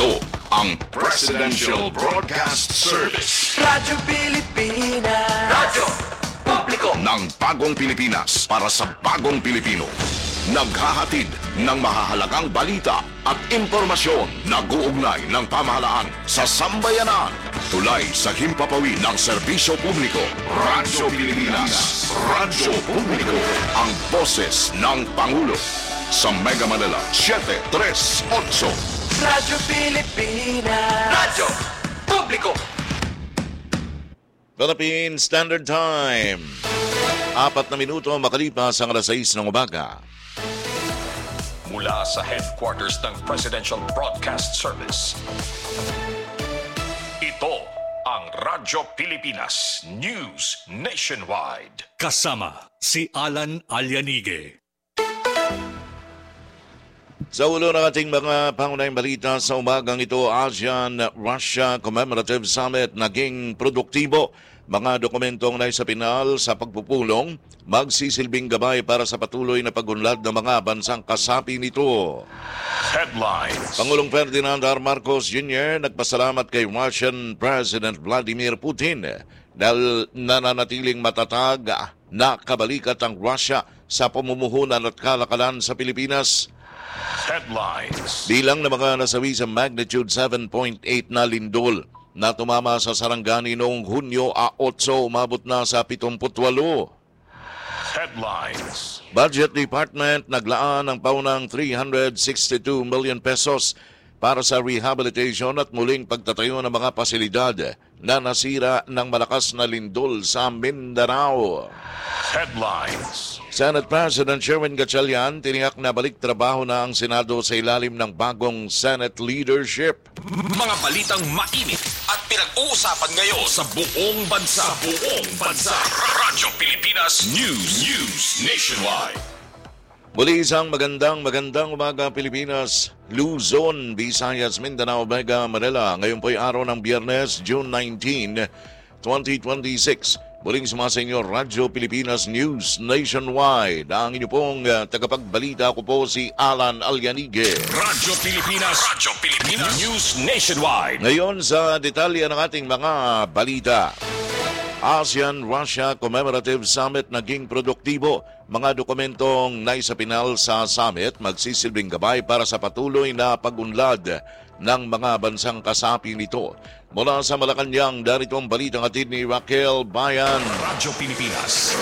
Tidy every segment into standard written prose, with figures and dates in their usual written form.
Ito ang Presidential Broadcast Service. Radyo Pilipinas. Radyo Publiko ng bagong Pilipinas para sa bagong Pilipino. Naghahatid ng mahahalagang balita at impormasyon na guugnay ng pamahalaan sa sambayanan. Tulay sa himpapawid ng serbisyo publiko. Radyo Pilipinas. Radyo Publiko. Ang boses ng Pangulo. Sa Mega Manila, 738. Radyo Pilipinas. Radyo Publiko. Philippine Standard Time. 4 na minuto makalipas ang alas 6 ng umaga. Mula sa headquarters ng Presidential Broadcast Service. Ito ang Radyo Pilipinas News Nationwide. Kasama si Alan Alyanige. Sa ulo ng ating mga pangunahing balita sa umagang ito, ASEAN-Russia Commemorative Summit naging produktibo. Mga dokumentong naisapinal sa pagpupulong, magsisilbing gabay para sa patuloy na pagunlad ng mga bansang kasapi nito. Headlines. Pangulong Ferdinand R. Marcos Jr. nagpasalamat kay Russian President Vladimir Putin dahil nananatiling matatag na kabalikat ang Russia sa pamumuhunan at kalakalan sa Pilipinas. Headlines. Bilang na mga nasawi sa magnitude 7.8 na lindol na tumama sa Sarangani noong Hunyo 8, umabot na sa 78. Headlines. Budget Department naglaan ng paunang 362 million pesos para sa rehabilitation at muling pagtatayo ng mga pasilidad na nasira ng malakas na lindol sa Mindanao. Headlines. Senate President Sherwin Gatchalian tiniyak na balik trabaho na ang Senado sa ilalim ng bagong Senate leadership. Mga balitang mainit at pinag-uusapan ngayon sa buong bansa. Radyo Pilipinas News Nationwide. Muli isang magandang umaga Pilipinas, Luzon, Visayas, Mindanao, Mega Manila. Ngayon po'y araw ng Biyernes, June 19, 2026. Muling sumasa inyo, Radyo Pilipinas News Nationwide. Ang inyo pong tagapagbalita ko po si Alan Alyanige. Radyo Pilipinas News Nationwide. Ngayon sa detalye ng ating mga balita. ASEAN-Russia Commemorative Summit naging produktibo. Mga dokumentong naisapinal sa summit magsisilbing gabay para sa patuloy na pagunlad ng mga bansang kasapi nito. Mula sa Malacanang, darito ang balitang hatid ni Raquel Bayan. Radyo Pilipinas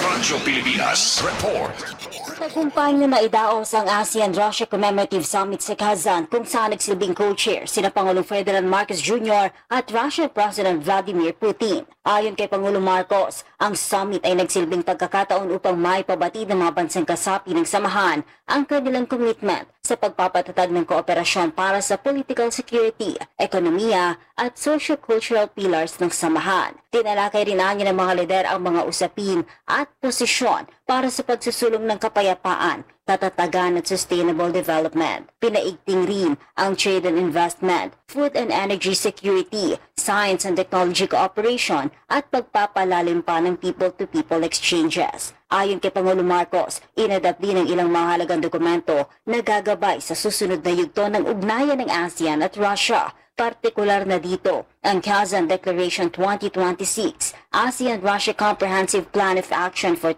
Report. Tagumpay na naidaos ang ASEAN-Russia Commemorative Summit sa Kazan kung saan nagsilbing co-chair sina Pangulong Ferdinand Marcos Jr. at Russian President Vladimir Putin. Ayon kay Pangulong Marcos, ang summit ay nagsilbing pagkakataon upang maipabatid ng mga bansang kasapi ng samahan ang kanilang commitment sa pagpapatatag ng kooperasyon para sa political security, ekonomiya at socio-cultural pillars ng samahan. Tinalakay rin niya ng mga lider ang mga usapin at posisyon para sa pagsusulong ng kapayapaan, katatagan at sustainable development. Pinaigting rin ang trade and investment, food and energy security, science and technology cooperation at pagpapalalim pa ng people-to-people exchanges. Ayon kay Pangulong Marcos, inadapt din ang ilang mahalagang dokumento na gagabay sa susunod na yugto ng ugnayan ng ASEAN at Russia. Partikular na dito ang Kazan Declaration 2026, ASEAN-Russia Comprehensive Plan of Action for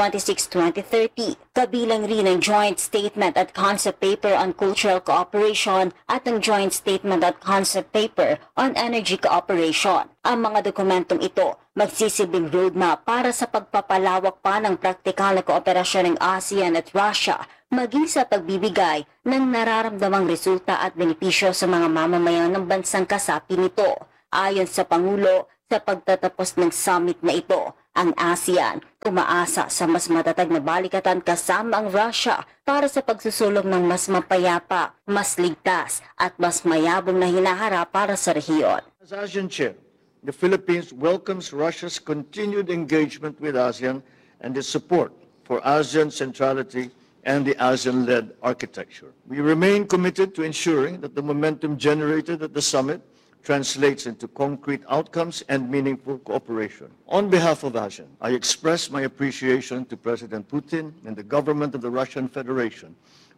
2026-2030. Kabilang rin ang Joint Statement at Concept Paper on Cultural Cooperation at ang Joint Statement at Concept Paper on Energy Cooperation. Ang mga dokumentong ito magsisilbing roadmap para sa pagpapalawak pa ng praktikal na kooperasyon ng ASEAN at Russia, maging sa pagbibigay ng nararamdamang resulta at benepisyo sa mga mamamayan ng bansang kasapi nito. Ayon sa Pangulo, sa pagtatapos ng summit na ito, ang ASEAN umaasa sa mas matatag na balikatan kasama ang Russia para sa pagsusulong ng mas mapayapa, mas ligtas at mas mayabong na hinaharap para sa rehiyon. As ASEAN Chair, the Philippines welcomes Russia's continued engagement with ASEAN and its support for ASEAN centrality and the ASEAN-led architecture. We remain committed to ensuring that the momentum generated at the summit translates into concrete outcomes and meaningful cooperation. On behalf of ASEAN, I express my appreciation to President Putin and the government of the Russian Federation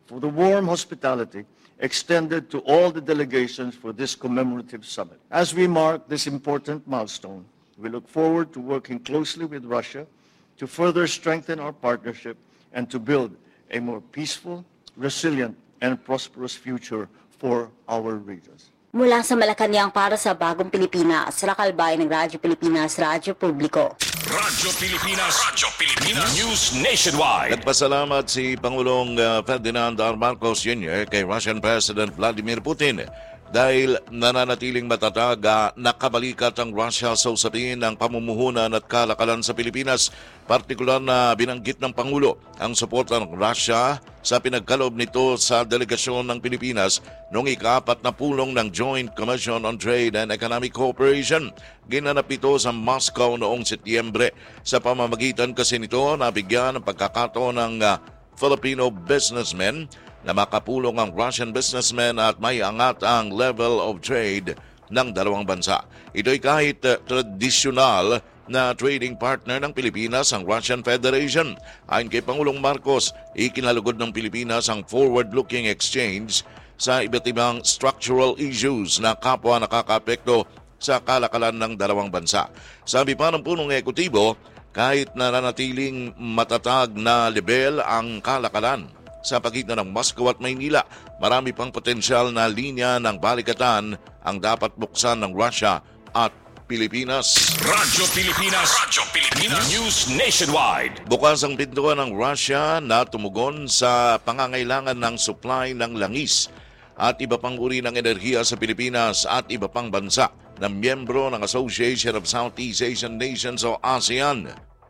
for the warm hospitality extended to all the delegations for this commemorative summit. As we mark this important milestone, we look forward to working closely with Russia to further strengthen our partnership and to build a more peaceful, resilient, and prosperous future for our regions. Mula sa Malacanang para sa Bagong Pilipinas, Rakalbay ng Radyo Pilipinas, Radyo Publiko. Radyo Pilipinas, News Nationwide. Nagpasalamat si Pangulong Ferdinand R. Marcos Jr. kay Russian President Vladimir Putin dahil nananatiling matatag nakabalikat ang Russia sa usapin ng pamumuhunan at kalakalan sa Pilipinas. Partikular na binanggit ng Pangulo ang suporta ng Russia sa pinagkaloob nito sa delegasyon ng Pilipinas noong ika-4 na pulong ng Joint Commission on Trade and Economic Cooperation. Ginanap ito sa Moscow noong Setyembre. Sa pamamagitan kasi nito, nabigyan ng pagkakataon ng Filipino businessmen na makapulong ang Russian businessmen at may angat ang level of trade ng dalawang bansa. Ito'y kahit tradisyonal na trading partner ng Pilipinas ang Russian Federation. Ayon kay Pangulong Marcos, ikinalugod ng Pilipinas ang forward-looking exchange sa iba't ibang structural issues na kapwa nakakaapekto sa kalakalan ng dalawang bansa. Sabi pa ng punong ekutibo, kahit nananatiling matatag na level ang kalakalan sa pagitan ng Moscow at Maynila, marami pang potensyal na linya ng balikatan ang dapat buksan ng Russia at Pilipinas. Radyo Pilipinas, News Nationwide. Bukas ang pintuan ng Russia na tumugon sa pangangailangan ng supply ng langis at iba pang uri ng enerhiya sa Pilipinas at iba pang bansa na miyembro ng Association of Southeast Asian Nations o ASEAN.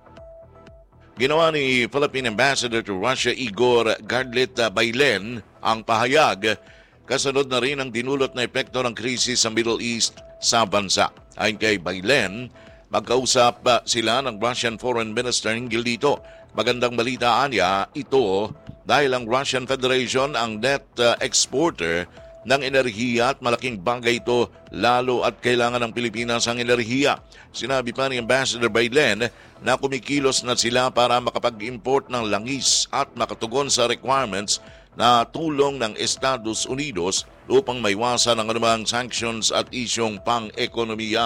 Ginawa ni Philippine Ambassador to Russia Igor Gardlet Baylen ang pahayag, kasunod na rin ang dinulot na epekto ng krisis sa Middle East sa bansa. Ayon kay Baylen, magkausap sila ng Russian Foreign Minister hinggil dito. Magandang balitaan niya ito dahil ang Russian Federation ang net exporter ng enerhiya at malaking bagay ito lalo at kailangan ng Pilipinas ang enerhiya. Sinabi pa ni Ambassador Baylen na kumikilos na sila para makapag-import ng langis at makatugon sa requirements na tulong ng Estados Unidos upang maiwasan ang anumang sanctions at isyong pang-ekonomiya.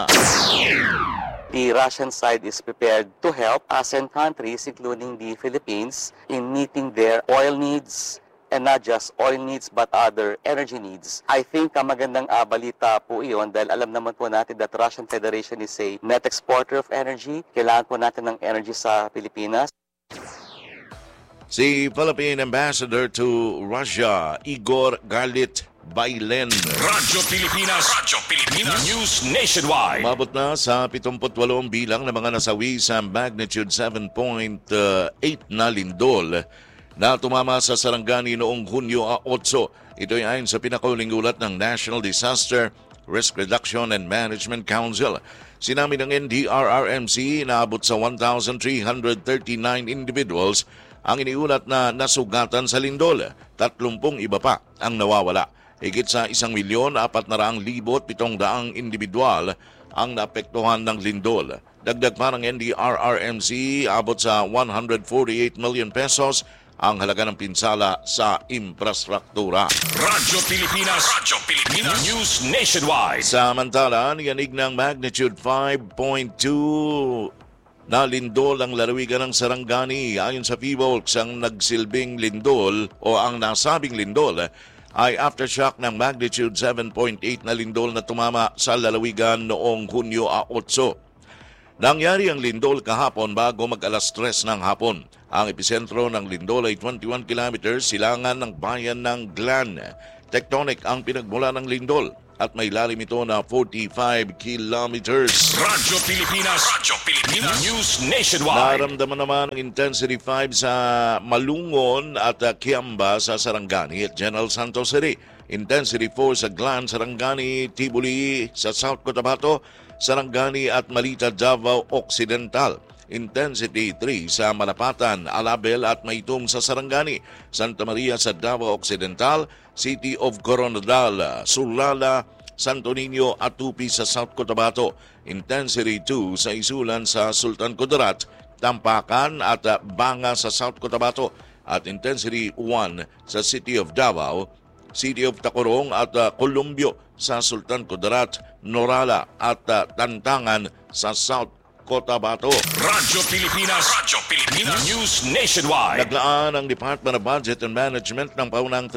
The Russian side is prepared to help ASEAN countries, including the Philippines, in meeting their oil needs, and not just oil needs but other energy needs. I think magandang balita po iyon dahil alam naman po natin that Russian Federation is a net exporter of energy. Kailangan po natin ng energy sa Pilipinas. Si Philippine Ambassador to Russia, Igor Gardlet Baylen. Radyo Pilipinas, News Nationwide. Umabot na sa 78 bilang ng mga nasawi sa magnitude 7.8 na lindol na tumama sa Sarangani noong Hunyo 8. Ito'y ayon sa pinakauling ulat ng National Disaster Risk Reduction and Management Council. Sinabi ng NDRRMC na abot sa 1,339 individuals ang iniulat na nasugatan sa lindol. 30 iba pa ang nawawala. Higit sa 1,400,700 individual ang naapektuhan ng lindol. Dagdag pa ng NDRRMC, abot sa 148 million pesos ang halaga ng pinsala sa infrastruktura. Radyo Pilipinas, News Nationwide. Samantala, yanig ng magnitude 5.2 na lindol ang lalawigan ng Sarangani. Ayon sa PHIVOLCS, ang nagsilbing lindol o ang nasabing lindol ay aftershock ng magnitude 7.8 na lindol na tumama sa lalawigan noong Hunyo 8. Nangyari ang lindol kahapon bago mag-alas 3 ng hapon. Ang episentro ng lindol ay 21 kilometers silangan ng bayan ng Glan. Tectonic ang pinagmula ng lindol at may lalim ito na 45 kilometers. Radyo Pilipinas, News Nationwide. Naramdaman naman ang Intensity 5 sa Malungon at Kiamba sa Sarangani at General Santos City. Intensity 4 sa Glan, Sarangani, Tibuli sa South Cotabato, Sarangani at Malita, Davao Occidental. Intensity 3 sa Malapatan, Alabel at Maitum sa Sarangani, Santa Maria sa Davao Occidental, City of Coronadal, Sulala, Santo Niño at Tupi sa South Cotabato. Intensity 2 sa Isulan sa Sultan Kudarat, Tampakan at Banga sa South Cotabato. at Intensity 1 sa City of Davao, City of Tacorong at Columbio sa Sultan Kudarat, Norala at Tantangan sa South Cotabato. Radyo Pilipinas News Nationwide. Naglaan ang Department of Budget and Management ng paunang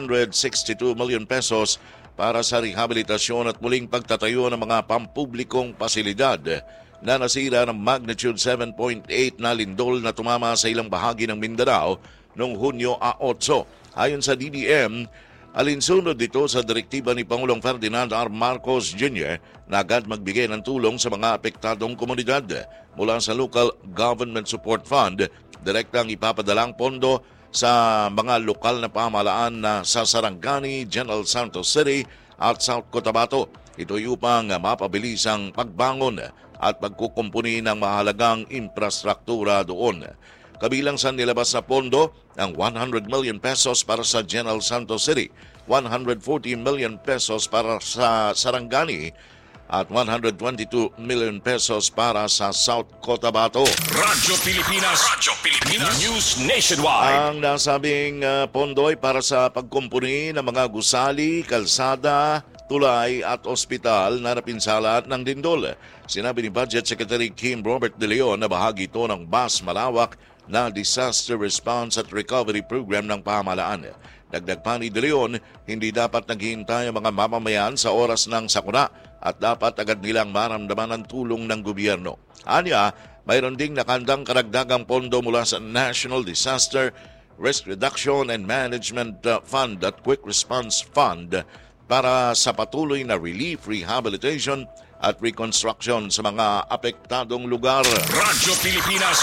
362 million pesos para sa rehabilitasyon at muling pagtatayo ng mga pampublikong pasilidad na nasira ng magnitude 7.8 na lindol na tumama sa ilang bahagi ng Mindanao noong Hunyo 8. Ayon sa DDM, alinsunod dito sa direktiba ni Pangulong Ferdinand R. Marcos Jr. na agad magbigay ng tulong sa mga apektadong komunidad. Mula sa Local Government Support Fund, direktang ipapadalang pondo sa mga lokal na pamahalaan na sa Sarangani, General Santos City at South Cotabato. Ito'y upang mapabilis ang pagbangon at pagkukumpuni ng mahalagang infrastruktura doon. Kabilang sa nilabas na pondo ang 100 million pesos para sa General Santos City, 140 million pesos para sa Sarangani at 122 million pesos para sa South Cotabato. Radyo Pilipinas News Nationwide. Ang nasabing pondo ay para sa pagkumpuni ng mga gusali, kalsada, tulay at ospital na napinsala ng lindol. Sinabi ni Budget Secretary Kim Robert De Leon na bahagi ito ng mas malawak na Disaster Response at Recovery Program ng pamahalaan. Dagdag pa ni De Leon, hindi dapat naghihintay ang mga mamamayan sa oras ng sakuna at dapat agad nilang maramdaman ang tulong ng gobyerno. Anya, mayroon ding nakandang karagdagang pondo mula sa National Disaster Risk Reduction and Management Fund at Quick Response Fund para sa patuloy na relief, rehabilitation at reconstruction sa mga apektadong lugar. Radyo Pilipinas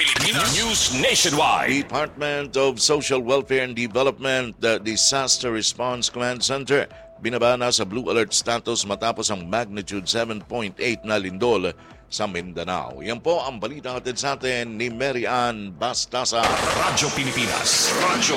News Nationwide. Department of Social Welfare and Development Disaster Response Command Center binabana sa Blue Alert status matapos ang magnitude 7.8 na lindol sa Mindanao. Yan po ang balita natin sa atin ni Mary Ann Bastasa. Radyo Pilipinas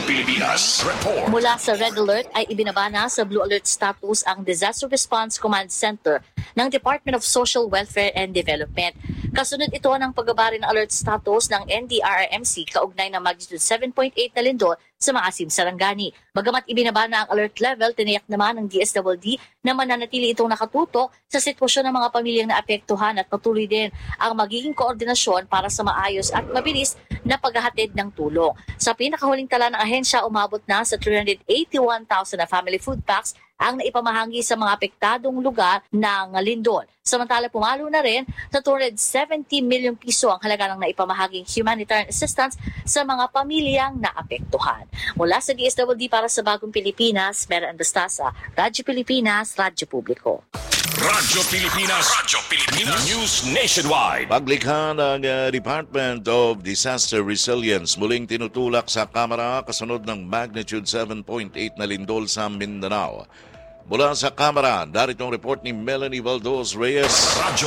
Report. Mula sa Red Alert ay ibinabana sa Blue Alert status ang Disaster Response Command Center ng Department of Social Welfare and Development. Kasunod ito ng pagbaba ng alert status ng NDRRMC kaugnay ng magnitude 7.8 na lindol sa Maasim, Sarangani. Bagamat ibinaba na ang alert level, tiniyak naman ng DSWD na mananatili itong nakatutok sa sitwasyon ng mga pamilyang naapektuhan at patuloy din ang magiging koordinasyon para sa maayos at mabilis na paghahatid ng tulong. Sa pinakahuling tala ng ahensya, umabot na sa 381,000 na family food packs ang naipamahagi sa mga apektadong lugar ng lindol. Samantala, pumalo na rin sa 270 milyong piso ang halaga ng naipamahaging humanitarian assistance sa mga pamilyang naapektuhan. Mula sa DSWD para sa Bagong Pilipinas, Mary Ann Bastasa, Radyo Pilipinas, Radyo Publiko. Radyo Pilipinas News Nationwide. Paglikha ng Department of Disaster Resilience muling tinutulak sa Kamara kasunod ng magnitude 7.8 na lindol sa Mindanao. Mula sa Kamara, darito ang report ni Melanie Valdos Reyes. Radyo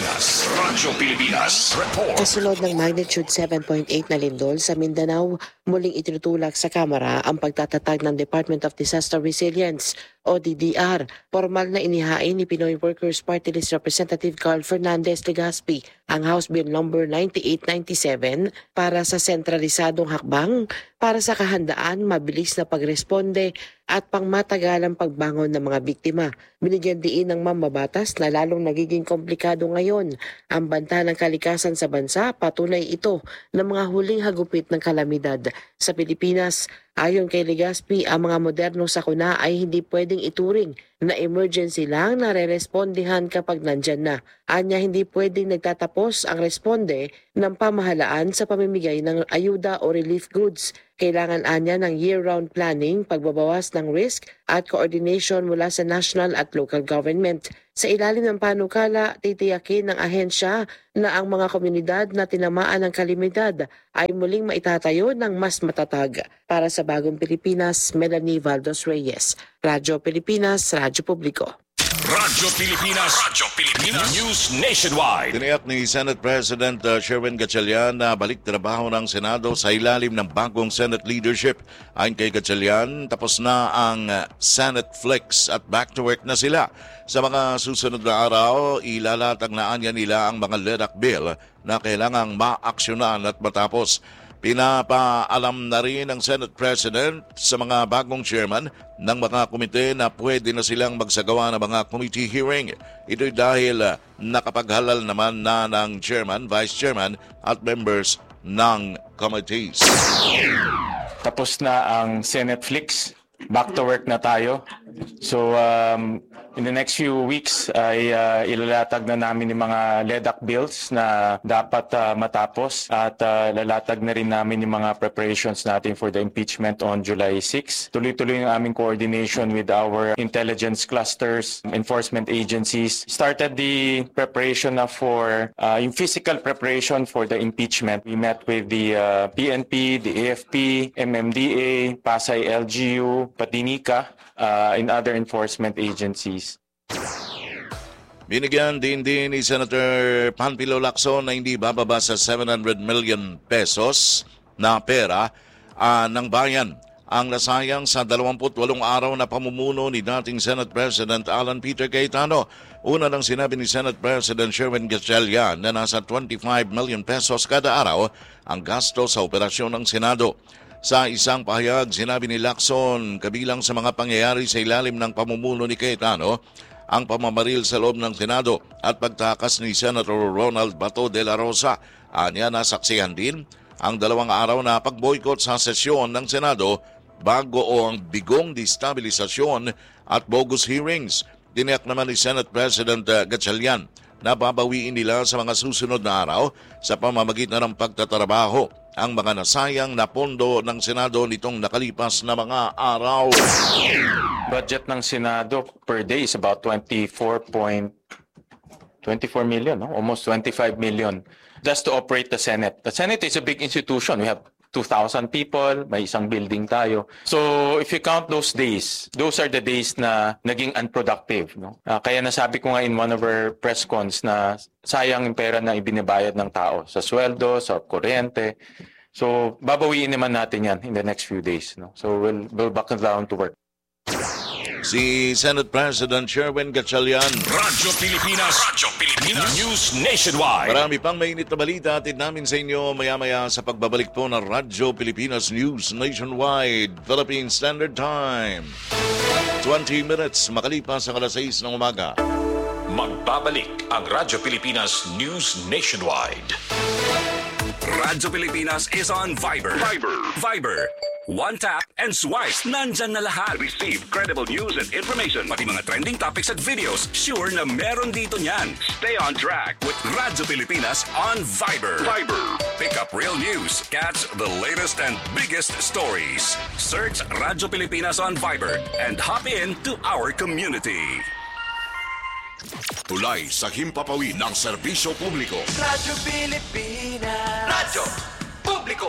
Pilipinas Report. Kasunod ng magnitude 7.8 na lindol sa Mindanao, muling itinutulak sa Kamara ang pagtatatag ng Department of Disaster Resilience o DDR. Formal na inihain ni Pinoy Workers Party List Representative Carl Fernandez Legazpi ang House Bill No. 9897 para sa sentralisadong hakbang para sa kahandaan, mabilis na pagresponde at pangmatagalang pagbangon ng mga biktima. Binigyan diin ng mambabatas na lalong nagiging komplikado ngayon ang banta ng kalikasan sa bansa, patunay ito ng mga huling hagupit ng kalamidad sa Pilipinas. Ayon kay Legazpi, ang mga modernong sakuna ay hindi pwedeng ituring na emergency lang na re-respondihan kapag nandyan na. Anya, hindi pwedeng nagtatapos ang responde ng pamahalaan sa pamimigay ng ayuda o relief goods. Kailangan anya ng year-round planning, pagbabawas ng risk at coordination mula sa national at local government. Sa ilalim ng panukala, titiyakin ng ahensya na ang mga komunidad na tinamaan ng kalamidad ay muling maitatayo ng mas matatag. Para sa Bagong Pilipinas, Melanie Valdos Reyes, Radyo Pilipinas, Radyo Publiko. Radyo Pilipinas News Nationwide. Tiniyak ni Senate President Sherwin Gatchalian na balik trabaho ng Senado sa ilalim ng bagong Senate leadership. Ayon kay Gatchalian, tapos na ang Senate Flex at back to work na sila. Sa mga susunod na araw, ilalatag na anya nila ang mga LEDAC bill na kailangang maaksyonan at matapos. Pinapaalam na rin ng Senate President sa mga bagong chairman ng mga komite na pwede na silang magsagawa ng mga committee hearing. Ito'y dahil nakapaghalal naman na ng chairman, vice chairman at members ng committees. Tapos na ang Senate Flix. Back to work na tayo. So in the next few weeks ay ilalatag na namin yung mga LEDAC bills na dapat matapos at lalatag na rin namin yung mga preparations natin for the impeachment on July 6. Tuloy-tuloy yung aming coordination with our intelligence clusters, enforcement agencies. Started the preparation na for yung physical preparation for the impeachment. We met with the PNP, the AFP, MMDA, Pasay LGU, Patinica, and other enforcement agencies. Binigyan din ni Senator Panfilo Lacson na hindi bababa sa 700 million pesos na pera ng bayan ang nasayang sa 28 araw na pamumuno ni dating Senate President Alan Peter Cayetano. Una nang sinabi ni Senate President Sherwin Gatchalian na nasa 25 million pesos kada araw ang gasto sa operasyon ng Senado. Sa isang pahayag, sinabi ni Lacson, kabilang sa mga pangyayari sa ilalim ng pamumuno ni Cayetano, ang pamamaril sa loob ng Senado at pagtakas ni Senator Ronald Bato de la Rosa. Anya nasaksihan din ang 2 araw na pagboykot sa sesyon ng Senado bago o ang bigong destabilisasyon at bogus hearings. Tiniyak naman ni Senate President Gatchalian na babawiin nila sa mga susunod na araw sa pamamagitan ng pagtatrabaho ang mga nasayang na pondo ng Senado nitong nakalipas na mga araw. Budget ng Senado per day is about 24 million, no? Almost 25 million. Just to operate the Senate. The Senate is a big institution. We have 2,000 people, may isang building tayo. So if you count those days, those are the days na naging unproductive. No? Kaya nasabi ko nga in one of our press cons na sayang yung pera na ibinibayad ng tao sa sweldo, sa kuryente. So babawiin naman natin yan in the next few days. No? So we'll back down to work. Si Senate President Sherwin Gatchalian. Radyo Pilipinas News Nationwide. Marami pang mainit na balita atid namin sa inyo maya-maya sa pagbabalik po ng Radyo Pilipinas News Nationwide, Philippine Standard Time. 20 minutes makalipas ang 6 ng umaga. Magbabalik ang Radyo Pilipinas News Nationwide. Radyo Pilipinas is on Viber. Viber. One tap and swipe. Nandyan na lahat. Receive credible news and information. Pati mga trending topics at videos. Sure na meron dito niyan. Stay on track with Radyo Pilipinas on Viber. Pick up real news. Catch the latest and biggest stories. Search Radyo Pilipinas on Viber and hop in to our community. Tulay sa himpapawid ng serbisyo publiko. Radyo Pilipinas. Radyo Publiko.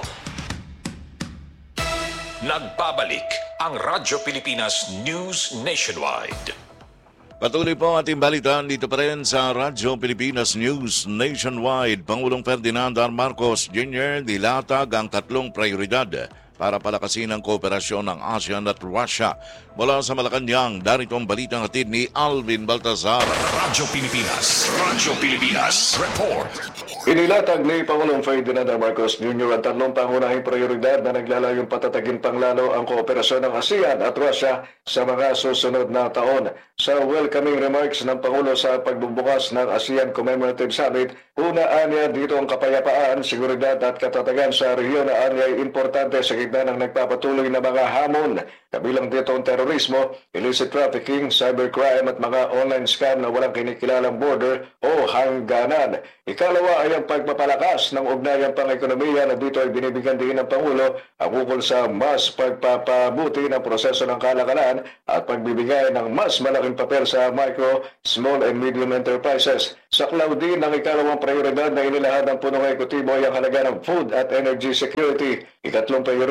Nagbabalik ang Radyo Pilipinas News Nationwide. Patuloy po ating balitaan dito pa rin sa Radyo Pilipinas News Nationwide. Pangulong Ferdinand R. Marcos Jr. nilatag ang 3 prioridad para palakasin ang kooperasyon ng ASEAN at Russia. Mula sa Malacanang, darito ang balitang hatid ni Alvin Baltazar. Radyo Pilipinas Report. Inilatag ni Pangulong Ferdinand R. Marcos Jr. ang 3 pangunahing prioridad na naglalayong patatagin panglalo ang kooperasyon ng ASEAN at Russia sa mga susunod na taon. Sa welcoming remarks ng Pangulo sa pagbubukas ng ASEAN Commemorative Summit, unaan niya dito ang kapayapaan, seguridad at katatagan sa rehiyon na anya ay importante sa gitna ng nagpapatuloy na mga hamon. Kabilang dito ang terorismo, illicit trafficking, cybercrime at mga online scam na walang kinikilalang border o hangganan. Ikalawa ay ang pagpapalakas ng ugnayang pang-ekonomiya na dito ay binibigyan din ng Pangulo ang ukol sa mas pagpapabuti ng proseso ng kalakalan at pagbibigay ng mas malaking papel sa micro, small and medium enterprises. Saklaw din ng ikalawang prioridad na inilahad ng punong ekutibo ay ang halaga ng food at energy security. Ikatlong prioridad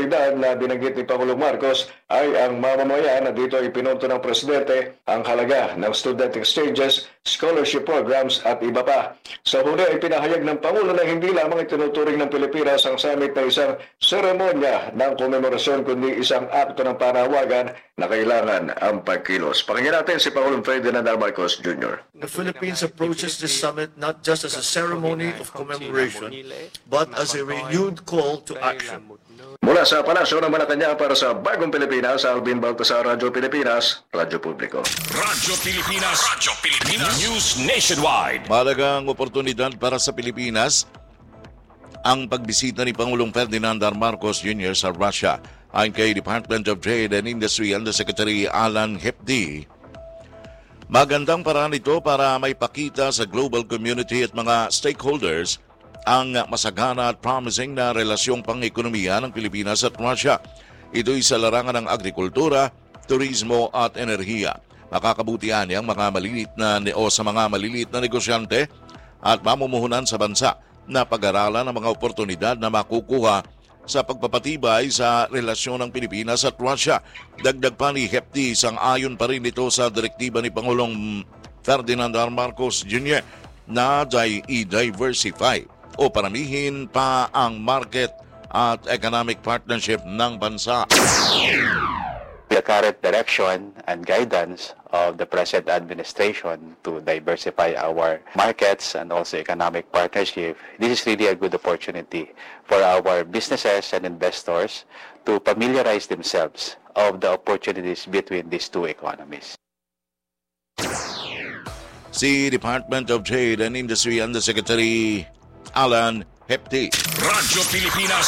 prioridad na binanggit ni Pangulong Marcos ay ang mamamayan na dito ipinunto ng Presidente ang halaga ng student exchanges, scholarship programs at iba pa. Sa huli ay pinahayag ng Pangulo na hindi lamang itinuturing ng Pilipinas ang summit na isang seremonya ng komemorasyon kundi isang akto ng panawagan na kailangan ang pagkilos. Pakinggan natin si Pangulong Ferdinand R. Marcos Jr. The Philippines approaches this summit not just as a ceremony of commemoration, but as a renewed call to action. Mula sa Palasyo ng Malacanang para sa Bagong Pilipinas, Alvin Baltasar, Radyo Pilipinas, Radyo Publiko. Radyo Pilipinas News Nationwide. Malagang oportunidad para sa Pilipinas ang pagbisita ni Pangulong Ferdinand R. Marcos Jr. sa Russia. Ayon kay Department of Trade and Industry Undersecretary Alan Hepty, magandang paraan ito para maipakita sa global community at mga stakeholders ang masagana at promising na relasyong pang-ekonomiya ng Pilipinas at Russia. Ito'y sa larangan ng agrikultura, turismo at enerhiya. Makakabutihan niyang mga maliliit na sa mga maliliit na negosyante at mamumuhunan sa bansa na pag-aralan ang mga oportunidad na makukuha sa pagpapatibay sa relasyon ng Pilipinas at Russia. Dagdag pa ni Hepty, sang-ayon pa rin ito sa direktiba ni Pangulong Ferdinand R. Marcos Jr. na i-diversify o paramihin pa ang market at economic partnership ng bansa. The current direction and guidance of the present administration to diversify our markets and also economic partnership, this is really a good opportunity for our businesses and investors to familiarize themselves of the opportunities between these two economies. Si Department of Trade and Industry Undersecretary Alan Hepty. Radyo Pilipinas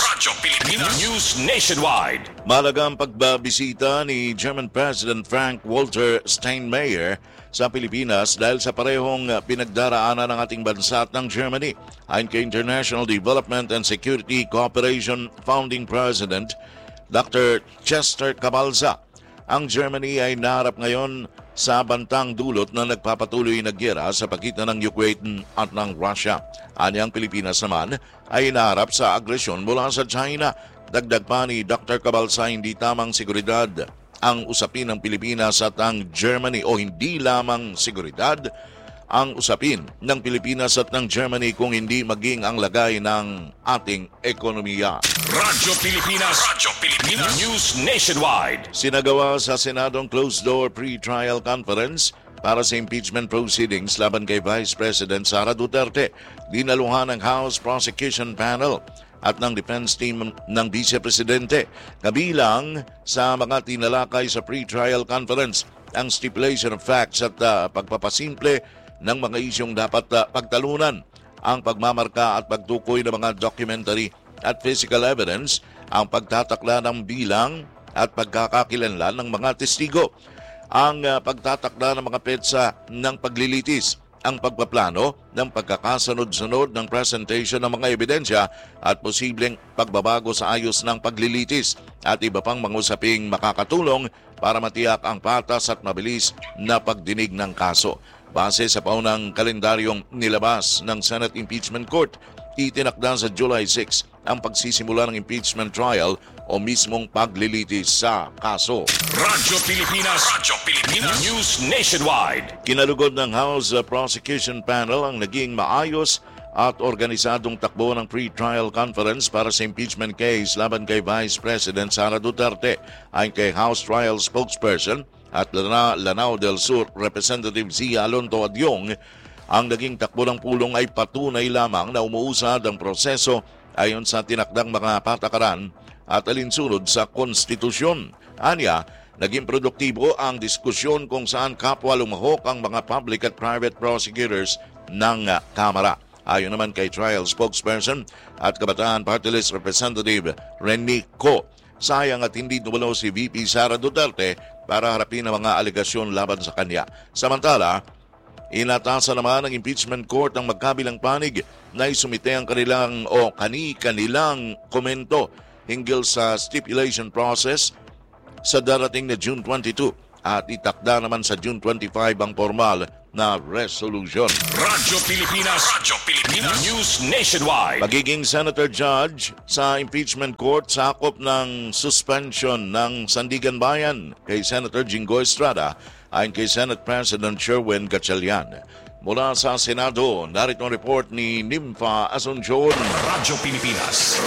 News Nationwide. Malagang pagbabisita ni German President Frank Walter Steinmeier sa Pilipinas dahil sa parehong pinagdaraanan ng ating bansa at ng Germany. Ayon kay International Development and Security Cooperation Founding President Dr. Chester Cabalza, ang Germany ay naharap ngayon sa bantang dulot na nagpapatuloy na giyera sa pagitan ng Ukraine at ng Russia. Anyang Pilipinas naman ay naharap sa agresyon mula sa China. Dagdag pa ni Dr. Cabalza, hindi tamang seguridad ang usapin ng Pilipinas at ang Germany o hindi lamang seguridad ang usapin ng Pilipinas at ng Germany kung hindi maging ang lagay ng ating ekonomiya. Radyo Pilipinas News Nationwide. Sinagawa sa Senadong closed-door pre-trial conference para sa impeachment proceedings laban kay Vice President Sara Duterte. Dinaluhan ng House Prosecution Panel at ng defense team ng Vice Presidente. Kabilang sa mga tinalakay sa pre-trial conference ang stipulation of facts at pagpapasimple ng mga isyong dapat pagtalunan, ang pagmamarka at pagtukoy ng mga documentary at physical evidence, ang pagtatakla ng bilang at pagkakakilanlan ng mga testigo, ang pagtatakla ng mga petsa ng paglilitis, ang pagpaplano ng pagkakasunod-sunod ng presentation ng mga ebidensya at posibleng pagbabago sa ayos ng paglilitis at iba pang mga usaping makakatulong para matiyak ang patas at mabilis na pagdinig ng kaso. Base sa paunang kalendaryong nilabas ng Senate Impeachment Court, itinakda sa July 6 ang pagsisimula ng impeachment trial o mismong paglilitis sa kaso. Radyo Pilipinas News Nationwide. Kinalugod ng House Prosecution Panel ang naging maayos at organisadong takbo ng pre-trial conference para sa impeachment case laban kay Vice President Sara Duterte. Ayon kay House Trial Spokesperson at Lanao del Sur Representative Zia Alonto Adyong, ang naging takbo ng pulong ay patunay lamang na umuusad ang proseso ayon sa tinakdang mga patakaran at alinsunod sa konstitusyon. Anya, naging produktibo ang diskusyon kung saan kapwa lumahok ang mga public at private prosecutors ng Kamara. Ayon naman kay trial spokesperson at Kabataan Party List Representative Rene Co, sayang at hindi dumalo si VP Sara Duterte para harapin ang mga alegasyon laban sa kanya. Samantala, inatasan naman ng impeachment court ang magkabilang panig na isumite ang kanilang komento hinggil sa stipulation process sa darating na June 22 at itakda naman sa June 25 ang formal na resolution. Radyo Pilipinas News Nationwide. Magiging Senator Judge sa impeachment court sakop ng suspension ng Sandigan Bayan kay Senator Jingo Estrada ayon kay Senate President Sherwin Gatchalian. Mula sa Senado, narito ang report ni Nympha Asuncion. Radyo Pilipinas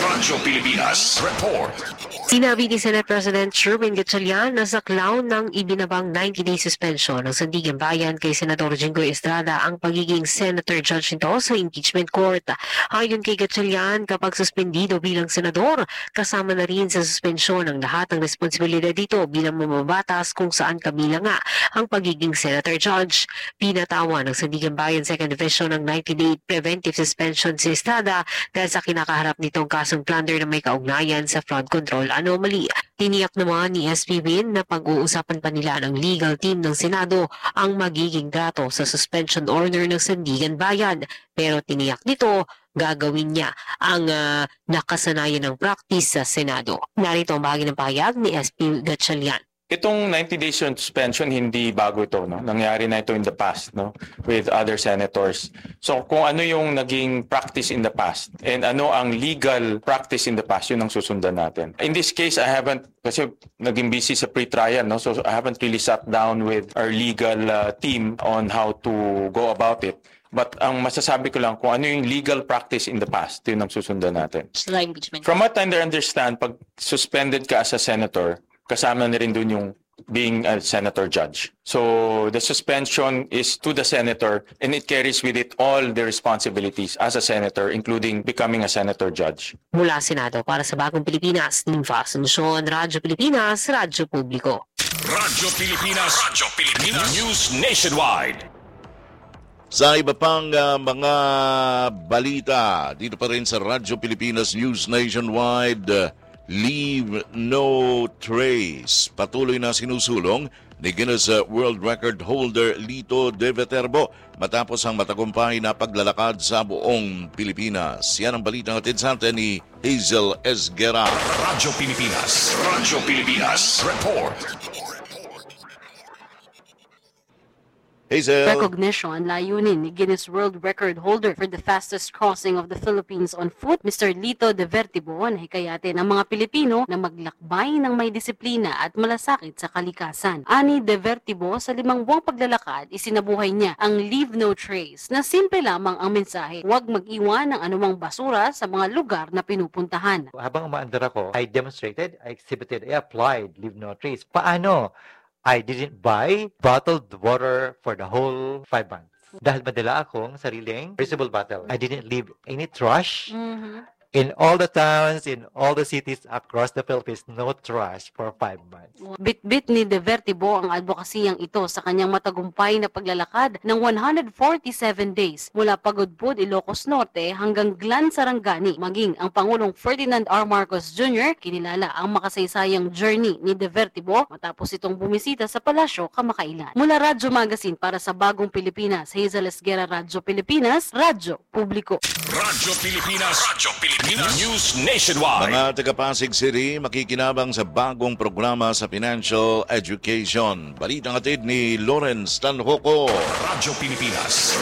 Report. Sinabi ni Senate President Sherwin Gatchalian na saklaw ng ibinabang 90-day suspension ng Sandigan Bayan kay Senador Jingo Estrada ang pagiging Senator Judge nito sa impeachment court. Ayon kay Gatchalian, kapag suspendido bilang senador, kasama na rin sa suspensyon ang lahat ng responsibilidad dito bilang mamabatas kung saan kabilang nga ang pagiging Senator Judge. Pinatawa ng Sandigan Bayan Second Division ng 90-day preventive suspension si Estrada dahil sa kinakaharap nitong kasong plunder na may kaugnayan sa flood control anomaly. Tiniyak naman ni SP Win na pag-uusapan pa nila ng legal team ng Senado ang magiging dato sa suspension order ng Sandigan Bayan. Pero tiniyak nito, gagawin niya ang nakasanayan ng practice sa Senado. Narito ang bahagi ng pahayag ni SP Gatchalian. Itong 90-day suspension, hindi bago ito. No? Nangyari na ito in the past, no? With other senators. So kung ano yung naging practice in the past and ano ang legal practice in the past, yun ang susundan natin. In this case, I haven't, kasi naging busy sa pre-trial, no? So I haven't really sat down with our legal team on how to go about it. But ang masasabi ko lang, kung ano yung legal practice in the past, yun ang susundan natin. From what I understand, pag suspended ka as a senator, kasama na rin dun yung being a senator judge. So the suspension is to the senator and it carries with it all the responsibilities as a senator, including becoming a senator judge. Mula Senado para sa Bagong Pilipinas, Nympha Asuncion, Radyo Pilipinas, Radyo Publiko. Radyo Pilipinas News Nationwide. Sa iba pang mga balita, dito pa rin sa Radyo Pilipinas News Nationwide, Leave No Trace. Patuloy na sinusulong ni Guinness World Record holder Lito De Viterbo matapos ang matagumpay na paglalakad sa buong Pilipinas. Yan ang balitang hatid sa atin ni Hazel Esguera. Radyo Pilipinas Report. Hazel. Recognition, layunin ni Guinness World Record holder for the fastest crossing of the Philippines on foot, Mr. Lito De Viterbo, na hikayatin ang mga Pilipino na maglakbay ng may disiplina at malasakit sa kalikasan. Ani De Viterbo, sa 5 buwang paglalakad, isinabuhay niya ang Leave No Trace, na simple lamang ang mensahe, huwag mag-iwan ng anumang basura sa mga lugar na pinupuntahan. Habang umaandar ako, I demonstrated, I exhibited, I applied Leave No Trace. Paano? I didn't buy bottled water for the whole 5 months. Dahil madala akong sariling reusable bottle. I didn't leave any trash. In all the towns, in all the cities across the Philippines, no trash for 5 months. Bit-bit ni De Viterbo ang advokasiyang ito sa kanyang matagumpay na paglalakad ng 147 days mula Pagudpud, Ilocos Norte hanggang Glan, Sarangani. Maging ang Pangulong Ferdinand R. Marcos Jr. kinilala ang makasaysayang journey ni De Viterbo matapos itong bumisita sa palasyo kamakailan. Mula Radyo Magazine para sa Bagong Pilipinas, Hazel Esguera, Radyo Pilipinas, Radyo Publiko. Radyo Pilipinas News Nationwide. Mga taga-Pasig City makikinabang sa bagong programa sa financial education. Balitang hatid ni Lawrence Tanhoco. Radyo Pilipinas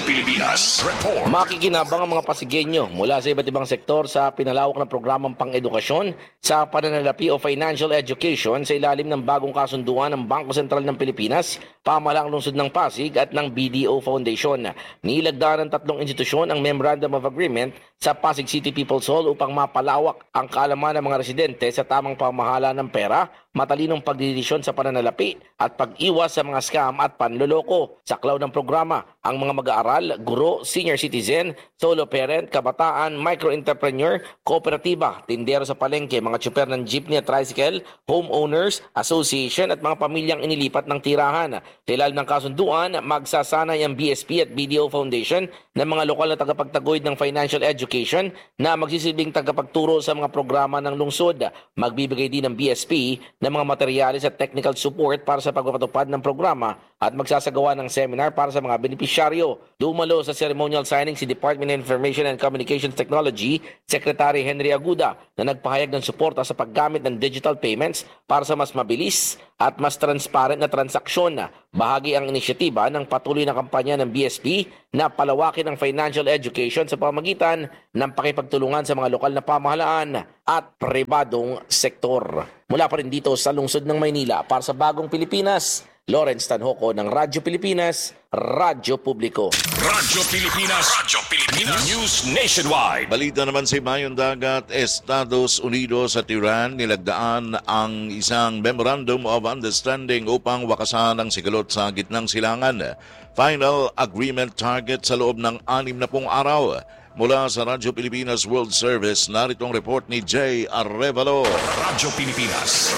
Report. Makikinabang ang mga Pasigueño mula sa iba't ibang sektor sa pinalawak na programang pang-edukasyon sa pananalapi o financial education sa ilalim ng bagong kasunduan ng Bangko Sentral ng Pilipinas, Pamahalaang Lungsod ng Pasig at ng BDO Foundation. Nilagdaan ng 3 institusyon ang Memorandum of Agreement sa Pasig City People's Hall upang mapalawak ang kaalaman ng mga residente sa tamang pamahala ng pera, matalinong pagdidesisyon sa pananalapi at pag-iwas sa mga scam at panloloko. Saklaw ng programa ang mga mag-aaral, guro, senior citizen, solo parent, kabataan, micro-entrepreneur, kooperatiba, tindero sa palengke, mga tsuper ng jeepney at tricycle, homeowners, association at mga pamilyang inilipat ng tirahan. Sa ilalim ng kasunduan, magsasanay ang BSP at BDO Foundation ng mga lokal na tagapagtaguyod ng financial education na magsisilbing tagapagturo sa mga programa ng lungsod. Magbibigay din ng BSP ng mga materyales at technical support para sa pagpapatupad ng programa at magsasagawa ng seminar para sa mga benepisyaryo. Dumalo sa ceremonial signing si Department of Information and Communications Technology Secretary Henry Aguda na nagpahayag ng suporta sa paggamit ng digital payments para sa mas mabilis at mas transparent na transaksyon. Bahagi ang inisyatiba ng patuloy na kampanya ng BSP na palawakin ang financial education sa pamamagitan ng pakipagtulungan sa mga lokal na pamahalaan at pribadong sektor. Mula pa rin dito sa lungsod ng Maynila para sa Bagong Pilipinas, Lawrence Tanhoco ng Radyo Pilipinas, Radyo Publiko. Radyo Pilipinas News Nationwide. Balita naman sa Ibayong Dagat, Estados Unidos at Iran nilagdaan ang isang Memorandum of Understanding upang wakasan ang sigalot sa gitnang silangan. Final agreement target sa loob ng 60 araw. Mula sa Radyo Pilipinas World Service, narito ang report ni Jay Arevalo. Radyo Pilipinas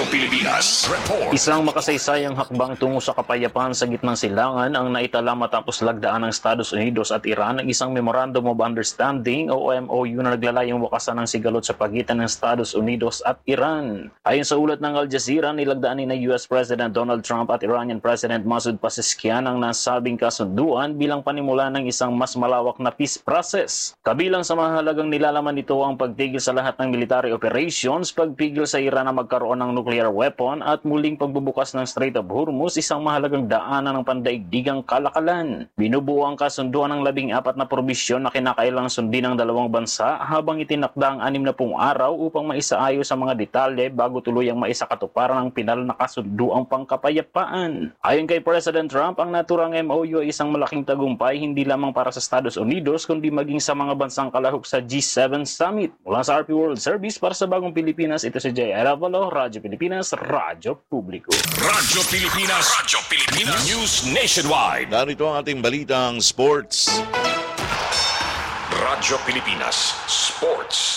report. Isang makasaysayang hakbang tungo sa kapayapaan sa gitnang silangan ang naitala matapos lagdaan ng Estados Unidos at Iran ng isang Memorandum of Understanding o MOU na naglalayong wakasan ng sigalot sa pagitan ng Estados Unidos at Iran. Ayon sa ulat ng Al Jazeera, nilagdaan ni na US President Donald Trump at Iranian President Masoud Pezeshkian ang nasabing kasunduan bilang panimula ng isang mas malawak na peace process. Kabilang sa mahalagang nilalaman nito ang pagtigil sa lahat ng military operations, pagpigil sa Iran na magkaroon ng nuclear weapon at muling pagbubukas ng Strait of Hormuz, isang mahalagang daanan ng pandaigdigang kalakalan. Binubuo ang kasunduan ng 14 na probisyon na kinakailangang sundin ng dalawang bansa habang itinakda ang 60 araw upang maisaayos sa mga detalye bago tuluyang maisakatuparan ang pinal na kasunduang pangkapayapaan. Ayon kay President Trump, ang naturang MOU ay isang malaking tagumpay hindi lamang para sa Estados Unidos kundi maging sa mga bansang kalahok sa G7 Summit. Mula sa RP World Service para sa Bagong Pilipinas, ito si Jay Arevalo, Radyo Pilipinas, Radyo Publiko. Radyo Pilipinas News Nationwide. Narito ang ating balitang sports. Radyo Pilipinas Sports.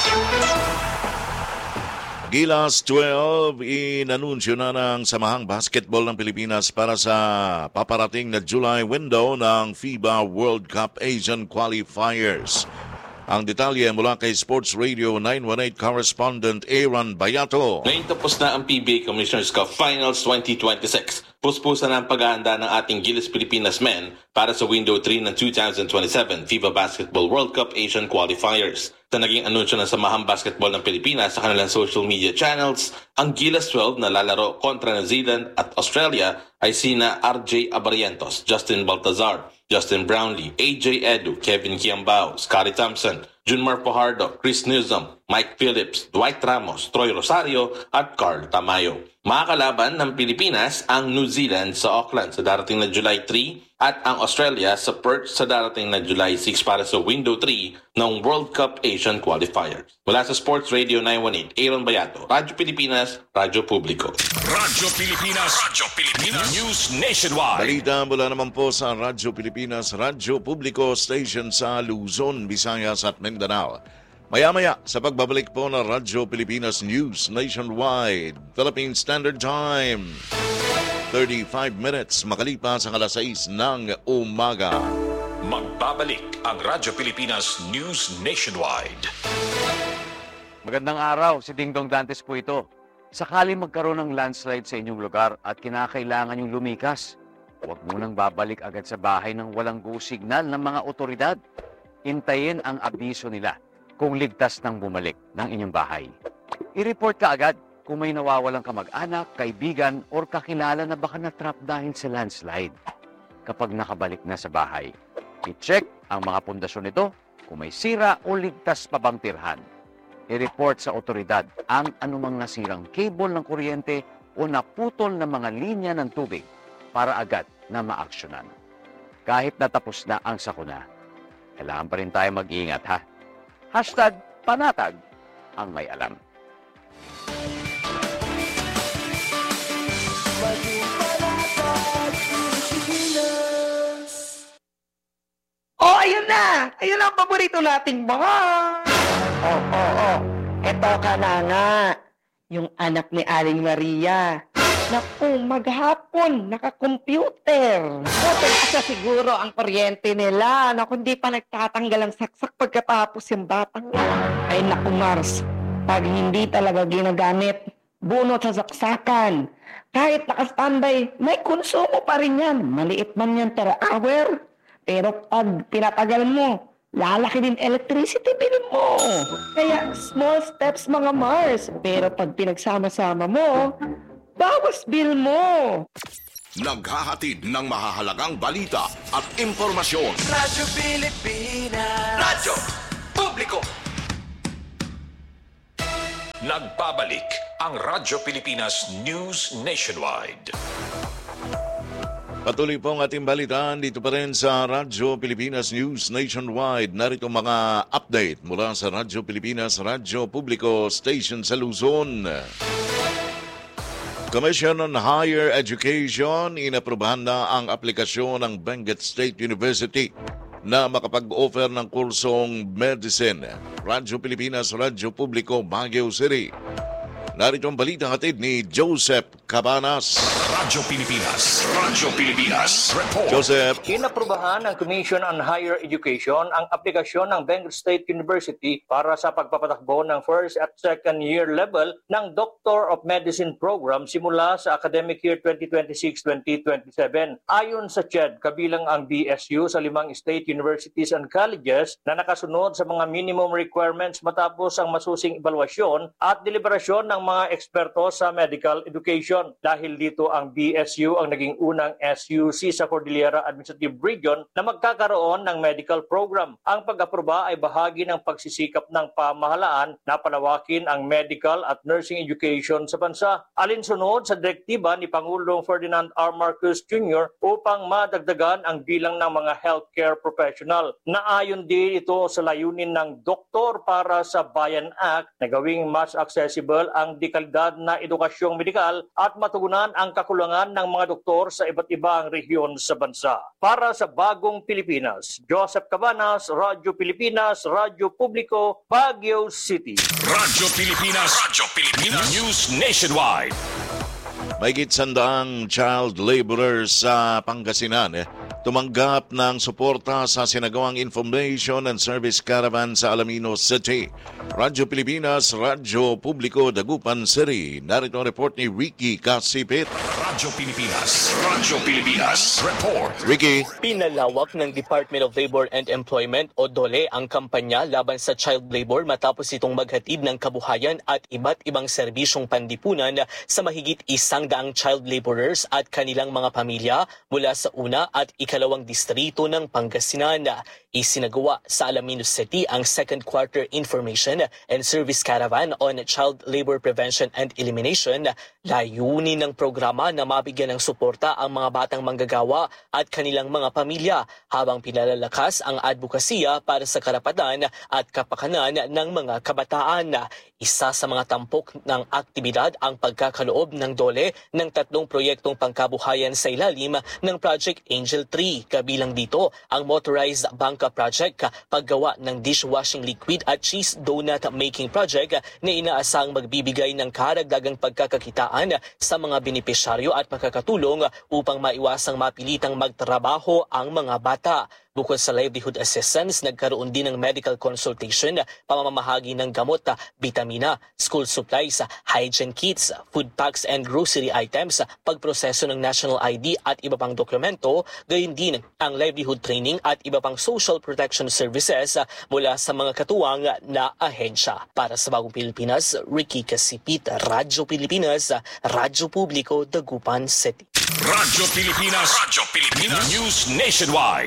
Gilas 12, inanunsyo na ng Samahang Basketball ng Pilipinas para sa paparating na July window ng FIBA World Cup Asian Qualifiers. Ang detalye mula kay Sports Radio 918 correspondent Aaron Bayato. Ngayon tapos na ang PBA Commissioners Cup Finals 2026. Puspusan na ang paghahanda ng ating Gilas Pilipinas men para sa Window 3 ng 2027 FIBA Basketball World Cup Asian Qualifiers. Sa naging anunsyo ng Samahang Basketball ng Pilipinas sa kanilang social media channels, ang Gilas 12 na lalaro kontra New Zealand at Australia ay sina RJ Abarientos, Justin Baltazar, Justin Brownlee, AJ Edu, Kevin Kiambao, Scotty Thompson, Junmar Fajardo, Chris Newsom, Mike Phillips, Dwight Ramos, Troy Rosario at Carl Tamayo. Makakalaban ng Pilipinas ang New Zealand sa Auckland sa darating na July 3 at ang Australia sa Perth sa darating na July 6 para sa Window 3 ng World Cup Asian Qualifiers. Mula sa Sports Radio 918, Aaron Bayato, Radyo Pilipinas, Radyo Publiko. Radyo Pilipinas News Nationwide. Balita mula naman po sa Radyo Pilipinas, Radyo Publiko Station sa Luzon, Visayas at Mindanao. Maya-maya sa pagbabalik po ng Radyo Pilipinas News Nationwide, Philippine Standard Time. 35 minutes makalipas ang alas 6 ng umaga. Magbabalik ang Radyo Pilipinas News Nationwide. Magandang araw, si Dingdong Dantes po ito. Sakaling magkaroon ng landslide sa inyong lugar at kinakailangan yung lumikas, huwag munang babalik agad sa bahay ng walang go signal ng mga otoridad. Hintayin ang abiso nila kung ligtas nang bumalik ng inyong bahay. I-report ka agad kung may nawawalang kamag-anak, kaibigan, or kakilala na baka na-trap dahil sa landslide. Kapag nakabalik na sa bahay, i-check ang mga pundasyon nito kung may sira o ligtas pa bang tirhan. I-report sa otoridad ang anumang nasirang cable ng kuryente o naputol na mga linya ng tubig para agad na maaksyonan. Kahit natapos na ang sakuna, kailangan pa rin tayo mag-iingat ha. #panatag ang may alam. Oh, ayun na! Ayun ang paborito nating mga! Oh. Eto ka na nga. Yung anak ni Aling Maria. Naku, maghapon, naka-computer. Buti asa siguro ang kuryente nila. Naku, hindi pa nagtatanggal ang saksak pagkatapos yung batang. Ay naku, Mars, pag hindi talaga ginagamit, bunot sa saksakan. Kahit naka-standby, may konsumo pa rin yan. Maliit man yan per hour. Pero pag pinatagal mo, lalaki din electricity bill mo. Kaya small steps mga Mars. Pero pag pinagsama-sama mo, bawas bill mo. Naghahatid ng mahahalagang balita at impormasyon. Radyo Pilipinas. Radyo Publiko. Nagbabalik ang Radyo Pilipinas News Nationwide. Patuloy po ang ating balitaan dito pa rin sa Radyo Pilipinas News Nationwide. Narito mga update mula sa Radyo Pilipinas, Radyo Publiko Station sa Luzon. Commission on Higher Education, inaprubahan na ang aplikasyon ng Benguet State University na makapag-offer ng kursong medicine. Radyo Pilipinas, Radyo Publiko, Baguio City. Narito ang balita hatid ni Joseph Cabanas. Radyo Pilipinas, Radyo Pilipinas, report. Joseph. Inaprubahan ng Commission on Higher Education ang aplikasyon ng Benguet State University para sa pagpapatakbo ng first at second year level ng Doctor of Medicine program simula sa academic year 2026-2027. Ayon sa CHED, kabilang ang BSU sa 5 state universities and colleges na nakasunod sa mga minimum requirements matapos ang masusing evaluasyon at deliberasyon ng mga eksperto sa medical education. Dahil dito ang BSU ang naging unang SUC sa Cordillera Administrative Region na magkakaroon ng medical program. Ang pag-aproba ay bahagi ng pagsisikap ng pamahalaan na palawakin ang medical at nursing education sa bansa. Alinsunod sa direktiba ni Pangulong Ferdinand R. Marcos Jr. upang madagdagan ang bilang ng mga healthcare professional. Naayon din ito sa layunin ng Doktor para sa Bayan Act na gawing mas accessible ang dekalidad na edukasyong medikal at matugunan ang kakulangan ng mga doktor sa iba't ibang rehiyon sa bansa. Para sa Bagong Pilipinas, Joseph Cabanas, Radyo Pilipinas, Radyo Publiko, Baguio City. Radyo Pilipinas, Radyo Pilipinas, News Nationwide. Mahigit 100 child laborers sa Pangasinan tumanggap ng suporta sa sinagawang Information and Service Caravan sa Alaminos City. Radyo Pilipinas, Radyo Publiko, Dagupan City. Narito ang report ni Ricky Kasipit. Radyo Pilipinas, Radyo Pilipinas, report. Ricky. Pinalawak ng Department of Labor and Employment o DOLE ang kampanya laban sa child labor matapos itong maghatid ng kabuhayan at iba't ibang serbisyong pandipunan sa mahigit 100 child laborers at kanilang mga pamilya mula sa una at ikalawang distrito ng Pangasinan. Isinagawa sa Alaminos City ang second quarter Information and Service Caravan on Child Labor Prevention and Elimination. Layunin ng programa na mabigyan ng suporta ang mga batang manggagawa at kanilang mga pamilya habang pinalalakas ang advokasya para sa karapatan at kapakanan ng mga kabataan. Isa sa mga tampok ng aktibidad ang pagkakaloob ng DOLE ng 3 proyektong pangkabuhayan sa ilalim ng Project Angel 3. Kabilang dito ang Motorized Banca Project, paggawa ng dishwashing liquid at cheese donut making project na inaasang magbibigay ng karagdagang pagkakakitaan sa mga benepisyaryo at makakatulong upang maiwasang mapilitang magtrabaho ang mga bata. Bukod sa livelihood assistance, nagkaroon din ng medical consultation, pamamahagi ng gamot, bitamina, school supplies, hygiene kits, food packs and grocery items, pagproseso ng national ID at iba pang dokumento, gayon din ang livelihood training at iba pang social protection services mula sa mga katuwang na ahensya. Para sa Bagong Pilipinas, Ricky Kasipit, Radyo Pilipinas, Radyo Publiko, Dagupan City. Radyo Pilipinas, Radyo Pilipinas, News Nationwide.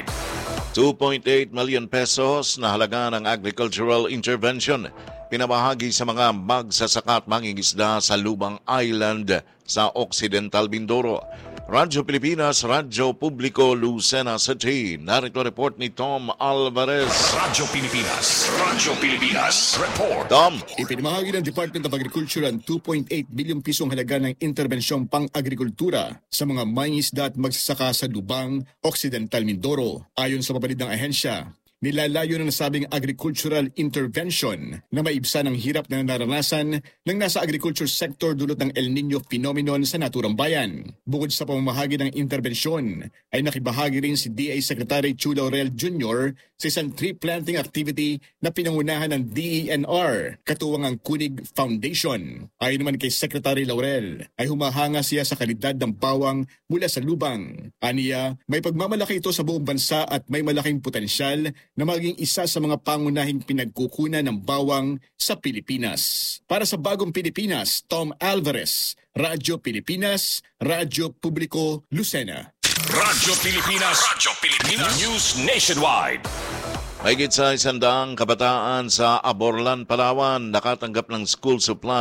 2.8 million pesos na halaga ng agricultural intervention pinamahagi sa mga magsasaka at mangingisda sa Lubang Island sa Occidental Mindoro. Radyo Pilipinas, Radyo Publiko, Lucena City. Narito report ni Tom Alvarez. Radyo Pilipinas, Radyo Pilipinas, report. Tom. Ipinamahagi ng Department of Agriculture ang 2.8 bilyong pisong halaga ng interbensyong pang-agrikultura sa mga mangingisda at magsasaka sa Lubang, Occidental Mindoro. Ayon sa pabalid ng ahensya, nilalayo ng nasabing agricultural intervention na maibsan ang hirap na naranasan ng nasa agriculture sector dulot ng El Nino phenomenon sa naturang bayan. Bukod sa pamamahagi ng interbensyon, ay nakibahagi rin si DA Secretary Chu Laurel Jr. sa isang tree planting activity na pinangunahan ng DENR, katuwang ang Kunig Foundation. Ayon naman kay Secretary Laurel, ay humahanga siya sa kalidad ng bawang mula sa lubang. Aniya, may pagmamalaki ito sa buong bansa at may malaking potensyal na maging isa sa mga pangunahing pinagkukunan ng bawang sa Pilipinas. Para sa Bagong Pilipinas, Tom Alvarez, Radyo Pilipinas, Radyo Publiko, Lucena. Radyo Pilipinas, News Nationwide. Mahigit sa 100 kabataan sa Aborlan, Palawan nakatanggap ng school supply